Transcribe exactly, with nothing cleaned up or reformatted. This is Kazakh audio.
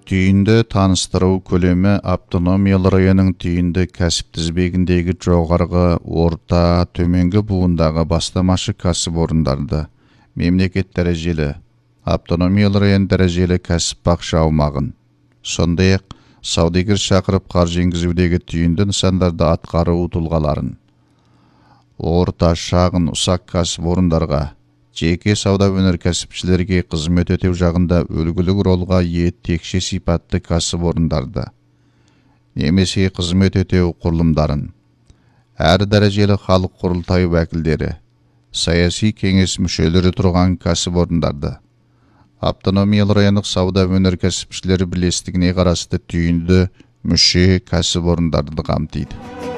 Түйінді таныстыру көлемі автономиялы районның түйінді кәсіп тізбегіндегі жоғарғы, орта, төменгі буындағы бастамашы кәсіпорындарды, мемлекет дәрежелі, автономиялы район дәрежелі кәсіп бақша аумағын, сондай-ақ саудагер шақырып қаржы енгізудегі түйінді нысандарды атқару тұлғаларын, орта, шағын, ұсақ кәсіпорындарға, жеке сауда өнеркәсіпшілерге қызмет өтеу жағында үлгілік ролға ие текше сипатты кәсіпорындарды, немесе қызмет өтеу құрылымдарын, әр дәрежелі халық құрылтайы уәкілдері, саяси кеңес мүшелері тұрған кәсіпорындарды, автономиялы райондық сауда өнеркәсіпшілері бірлестігіне қарасты түйінді мүше кәсіпорындарды қамтиды.